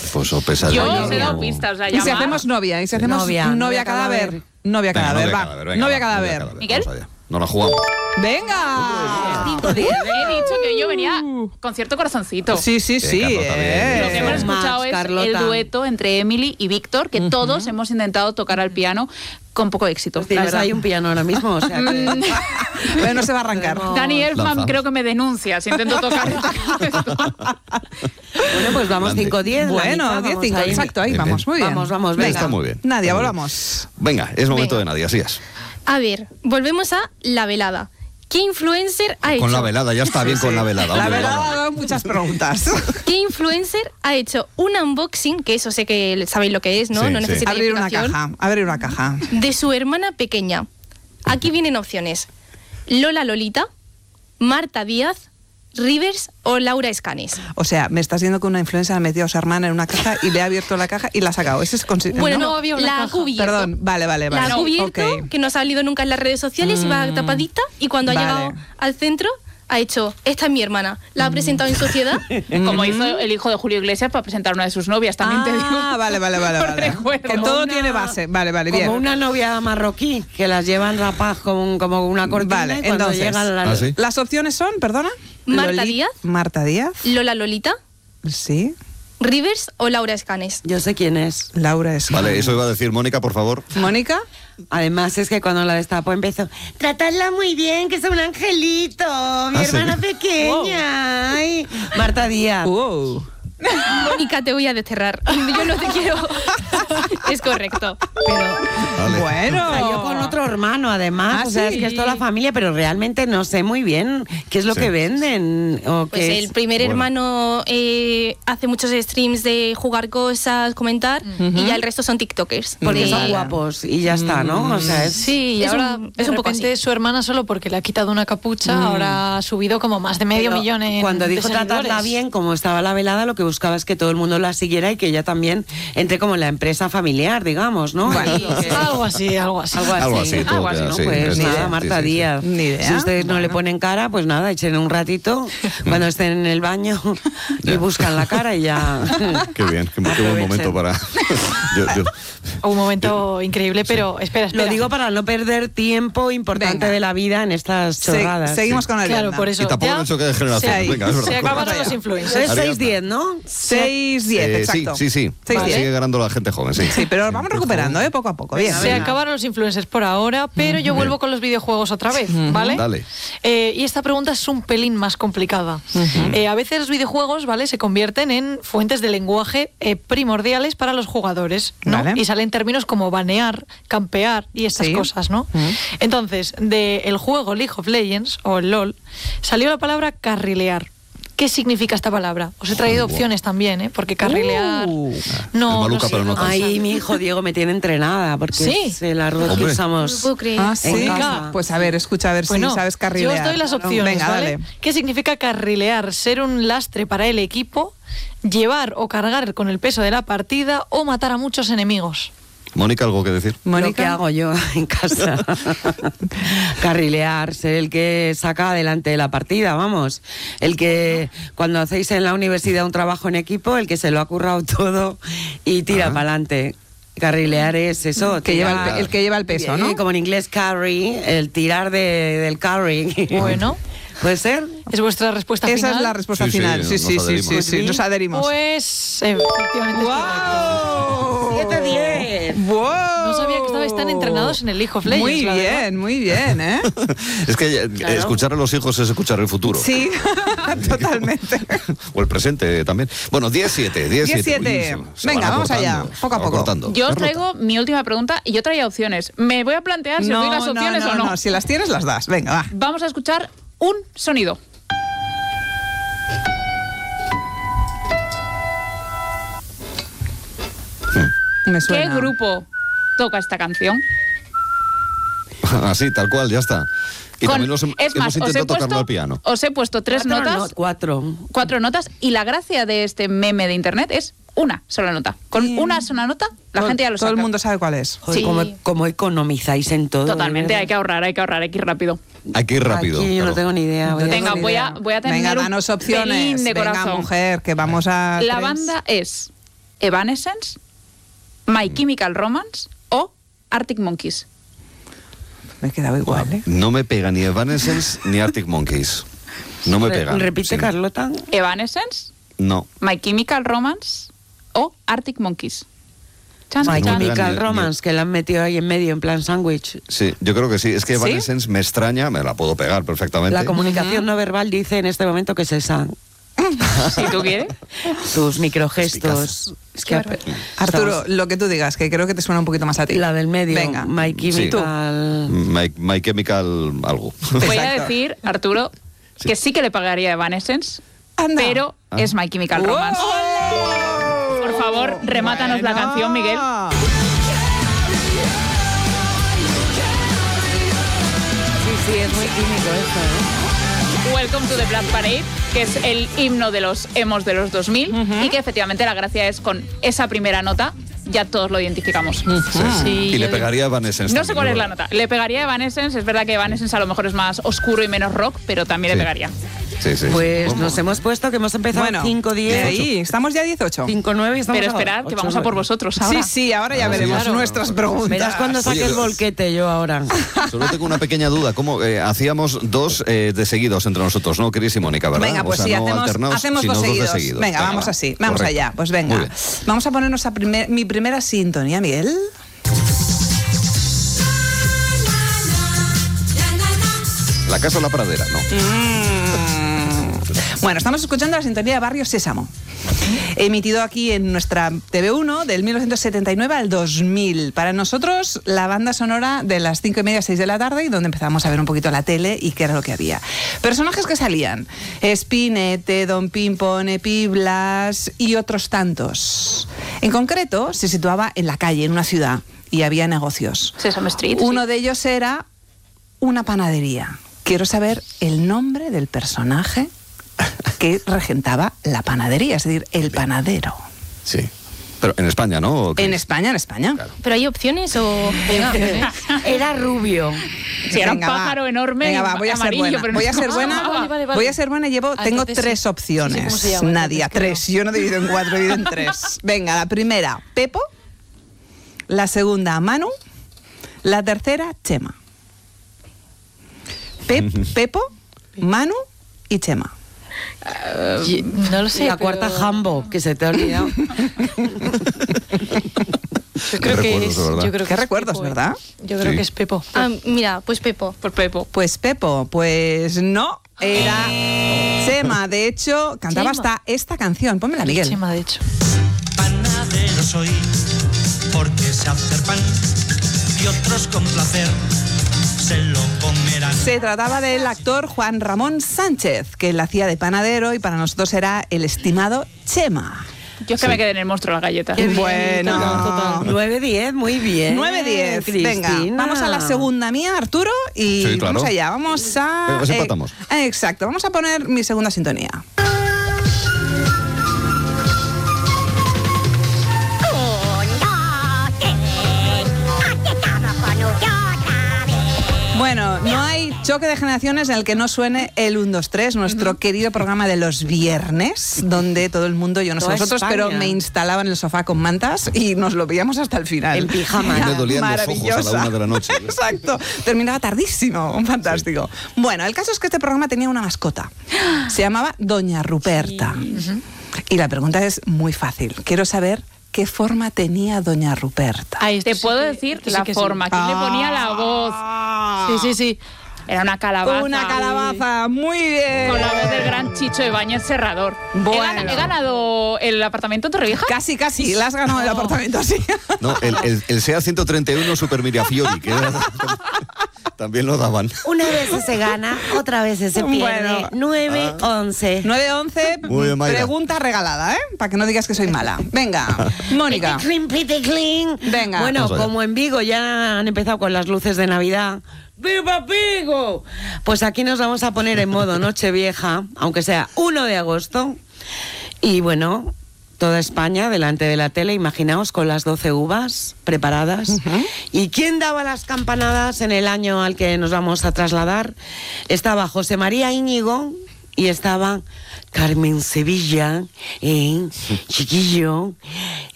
Pues pesadilla. Yo os he dado pistas, o sea, ¿Y si hacemos novia? ¿Y si hacemos novia cadáver? Novia cadáver, va. Novia cadáver. ¿Miguel? No la jugamos. ¡Venga! 5-10. He dicho que yo venía con cierto corazoncito. Sí. Carlota, bien. Lo que hemos escuchado es Carlota. el dueto entre Emily y Víctor, que todos hemos intentado tocar al piano con poco éxito. Pues tienes ahí un piano ahora mismo, o sea que... Pero no se va a arrancar. Dani Elfman Lanzamos. creo que me denuncia si intento tocar esto. Bueno, pues vamos Grande. 5-10. Bueno, la mitad, 10-5, vamos ahí. exacto, ahí Bien, vamos, muy bien. Vamos, Venga. venga. Está muy bien. Nadia, Muy bien. volvamos. Venga, es momento Venga. de Nadia, así es. A ver, volvemos a la velada. ¿Qué influencer ha hecho? Con la velada, ya está bien con la velada. La hombre, verdad, ya. ha dado muchas preguntas. ¿Qué influencer ha hecho un unboxing, que eso sé que sabéis lo que es, ¿no? Sí, No sí. necesita Abrir una explicación, caja, abrir una caja. de su hermana pequeña? Aquí vienen opciones. Lola Lolita, Marta Díaz, Rivers o Laura Escanes. O sea, me estás diciendo que una influencer ha metido a su hermana en una caja y le ha abierto la caja y la ha sacado. Ese es Bueno, ¿no? no, había una la ha caja. cubierto. Perdón, vale. La ha cubierto, Ok. que no ha salido nunca en las redes sociales, iba tapadita y cuando ha Vale. llegado al centro ha hecho, esta es mi hermana, la ha presentado en sociedad. Como hizo el hijo de Julio Iglesias para presentar a una de sus novias, también te digo. Vale. recuerdo. Que todo Una- tiene base. Vale, bien. Como una novia marroquí, que las llevan rapadas como una cortina Vale, y cuando entonces. llegan las... ¿Ah, sí? Las opciones son, perdona. Marta Díaz. Marta Díaz, Lola Lolita, sí. Rivers o Laura Escanes. Yo sé quién es. Laura es. Vale, eso iba a decir Mónica, por favor. Mónica. Además es que cuando la destapó empezó, tratadla muy bien, que es un angelito, mi ¿sí? hermana pequeña. Ay. Marta Díaz. Mónica, te voy a desterrar. Yo no te quiero. Es correcto. Vale. Bueno. Salió con otro hermano, además. Ah, o sea, sí. es que es toda la familia, pero realmente no sé muy bien qué es lo Sí. que venden. O Pues qué el es. primer Bueno. hermano hace muchos streams de jugar cosas, comentar, y ya el resto son TikTokers. Porque De- son guapos y ya está, ¿no? O sea, es... Sí, y Es ahora un- de es un poco repente así. su hermana, solo porque le ha quitado una capucha, ahora ha subido como más de medio Pero millón en cuando dijo de tratarla seguidores. bien, como estaba la velada, lo que buscaba es que todo el mundo la siguiera y que ella también entre como en la empresa familiar, digamos, ¿no? Sí, Lo que- algo así. Algo así. Algo así, todo Algo así, queda ¿no? así. Pues Sí, nada, sí, Marta sí, sí. Díaz. Ni idea. Si ustedes no le ponen cara, pues nada, echen un ratito cuando estén en el baño y buscan la cara y ya. Qué bien, qué buen momento para... yo- Un momento increíble, pero espera. Lo digo para no perder tiempo importante Venga. de la vida en estas chorradas. Seguimos con el Claro, por eso. Y tampoco ya un choque de generación. se- Venga, es verdad. Se acabaron Vaya. los influencers. Es Ariadna. 6-10, ¿no? 6-10, exacto. Sí. 6-10. Sigue ganando la gente joven, sí. Sí, pero vamos recuperando, poco a poco. Bien. Se acabaron los influencers por ahora, pero yo vuelvo con los videojuegos otra vez, ¿vale? Dale. Y esta pregunta es un pelín más complicada. A veces los videojuegos, ¿vale?, se convierten en fuentes de lenguaje primordiales para los jugadores, ¿no? Vale. Y salen términos como banear, campear y estas Sí. cosas, ¿no? Entonces, del juego League of Legends, o el LOL, salió la palabra carrilear. ¿Qué significa esta palabra? Os he traído Joder, opciones también, ¿eh? Porque carrilear... Es no, maluca, sé, pero no tanto. Ay, mi hijo Diego me tiene entrenada porque Sí. es el arroz que Hombre. No usamos. puedo creer. Ah, En sí. casa. Pues a ver, escucha, a ver Bueno, si sabes carrilear. yo os doy las opciones, Venga, ¿vale? dale. ¿Qué significa carrilear? Ser un lastre para el equipo, llevar o cargar con el peso de la partida o matar a muchos enemigos. Mónica, ¿algo que decir? Lo que Mónica. hago yo en casa. Carrilear, ser el que saca adelante la partida, vamos. El que cuando hacéis en la universidad un trabajo en equipo, el que se lo ha currado todo y tira para adelante. Carrilear es eso. Que lleva tirar- el que lleva el peso, ¿no? Como en inglés carry, el tirar del carry. Bueno. ¿Puede ser? ¿Es vuestra respuesta Esa final? es la respuesta Sí, sí, final. nos Sí, sí, sí, adherimos. sí, nos adherimos. Pues efectivamente es correcto. ¡Wow! 7-10. ¡Wow! No sabía que estabais tan entrenados en el League of Legends. Muy la verdad. bien, muy bien, ¿eh? Es que escuchar a los hijos es escuchar el futuro. Sí, totalmente. O el presente también. Bueno, 10-7. 10-7. Uy, se Venga, van vamos allá, acortando, poco a se van poco. acortando. Yo os Carlota. traigo mi última pregunta y yo traía opciones. Me voy a plantear si os doy las opciones o no. no. Si las tienes, las das. Venga, va. Vamos a escuchar un sonido. Me suena. ¿Qué grupo toca esta canción? Así, tal cual, ya está. Y Con- también es más, hemos intentado tocarlo al piano. os he puesto tres notas, 4 notas, y la gracia de este meme de internet es una sola nota. Con una sola nota, la gente ya lo sabe. Todo el mundo sabe cuál es. Joder, Sí. ¿cómo economizáis en todo? Totalmente, ¿verdad? hay que ahorrar, hay que ir rápido. Hay que ir rápido. Aquí yo no claro. tengo ni idea. No tengo Venga, ni voy idea. a tener Venga, un danos opciones. pelín de Venga, corazón. mujer, que vamos a... La tres. banda es Evanescence, My Chemical Romance o Arctic Monkeys. Me he quedado igual, ¿eh? No me pega ni Evanescence ni Arctic Monkeys. No me pega. Repite, sí. Carlota. Evanescence, No. My Chemical Romance o Arctic Monkeys. My Chemical Romance, que la han metido ahí en medio, en plan sándwich. Sí, yo creo que sí. Es que Evanescence me extraña, me la puedo pegar perfectamente. La comunicación no verbal dice en este momento que es esa. Si tú quieres. Tus microgestos. Es que Arturo, lo que tú digas, que creo que te suena un poquito más a ti. La del medio. Venga. My Chemical. My Chemical algo. Voy a decir, Arturo, que sí que le pagaría a Evanescence, pero es My Chemical Romance. Por favor, remátanos la canción, Miguel. Sí, es muy químico eso, ¿eh? Welcome to the Black Parade, que es el himno de los emos de los 2000 y que efectivamente la gracia es con esa primera nota ya todos lo identificamos. Sí. Y le pegaría a Evanescence. No sé cuál es la nota. Le pegaría a Evanescence. Es verdad que Evanescence a lo mejor es más oscuro y menos rock, pero también le pegaría. Sí. Pues nos hemos puesto que hemos empezado 5-10. Ahí, estamos ya 18. 5-9 y estamos. Pero esperad, que vamos a por vosotros ahora. Sí, ahora ya veremos nuestras preguntas. Verás cuando saque el volquete yo ahora. Solo tengo una pequeña duda. ¿Cómo hacíamos dos de seguidos entre nosotros, no, Cris y Mónica, verdad? Venga, pues sí, no hacemos dos seguidos. Venga, vamos así. Vamos allá. Pues venga. Vamos a ponernos a mi primera sintonía, Miguel. La casa o la pradera, no. Bueno, estamos escuchando la sintonía de Barrio Sésamo, emitido aquí en nuestra TV1 del 1979 al 2000. Para nosotros, la banda sonora de las 5:30, 6 de la tarde, y donde empezamos a ver un poquito la tele y qué era lo que había. Personajes que salían: Spinette, Don Pimpón, Epi, Blas y otros tantos. En concreto, se situaba en la calle, en una ciudad, y había negocios. Sesame Street. Uno de ellos era una panadería. Quiero saber el nombre del personaje que regentaba la panadería, es decir, el panadero. Sí. Pero en España, ¿no? En España. Claro. ¿Pero hay opciones o...? Era rubio. Sí, era un pájaro enorme. Venga, voy a ser buena. Pero voy a ser buena. Vale. Voy a ser buena y tengo 3 opciones. ¿Cómo se llama? Nadia, 3. Yo no he dividido en 4, he dividido en 3. Venga, la primera, Pepo. La segunda, Manu. La tercera, Chema. Pepo, Manu y Chema. No lo sé. La cuarta, Jambo, que se te ha olvidado. Yo creo que es. ¿Qué recuerdos, Pepo, verdad? Yo creo que es Pepo. Mira, pues Pepo. Por Pepo. Pues Pepo, pues no, era Chema. De hecho, cantaba hasta esta canción. Pónmela, Miguel. Chema, de hecho. Panadero soy, porque sé hacer pan y otros con placer se lo comerán. Se trataba del actor Juan Ramón Sánchez, que él hacía de panadero y para nosotros era el estimado Chema. Yo es que me quedé en el monstruo de la galleta. Bueno. Total. 9-10, muy bien. 9-10. Cristina. Venga, vamos a la segunda mía, Arturo, y Sí, claro. vamos allá. Vamos a... Pero pues empatamos. Exacto, vamos a poner mi segunda sintonía. Bueno, no hay choque de generaciones en el que no suene el 1, 2, 3, nuestro querido programa de los viernes, donde todo el mundo, yo no sé Toda vosotros, España. pero me instalaba en el sofá con mantas y nos lo veíamos hasta el final. En pijama. Me dolían los ojos a la Maravillosa. 1 de la noche. Exacto, terminaba tardísimo, fantástico. Bueno, el caso es que este programa tenía una mascota, se llamaba Doña Ruperta. Y la pregunta es muy fácil, quiero saber qué forma tenía Doña Ruperta. Ahí Te puedo decir la forma. ¿Quién le ponía la voz? Sí. Era una calabaza. Una calabaza, muy bien. Con la voz del gran Chicho Ibáñez Serrador. Bueno. ¿He ganado el apartamento en Torrevieja? Casi, la has ganado el apartamento así. No, el SEA 131 Super Mirafiori, que era, también lo daban. Una vez se gana, otra vez se pierde. Bueno. 9-11. 9-11, Muy bien, Mayra. pregunta regalada, ¿eh? Para que no digas que soy mala. Venga, Mónica. Piticlin. Venga. Bueno, Vamos allá. como en Vigo ya han empezado con las luces de Navidad. ¡Viva Vigo! Pues aquí nos vamos a poner en modo Nochevieja, aunque sea 1 de agosto. Y bueno, toda España delante de la tele, imaginaos, con las 12 uvas preparadas. ¿Y quién daba las campanadas en el año al que nos vamos a trasladar? Estaba José María Íñigo y estaba Carmen Sevilla, chiquillo,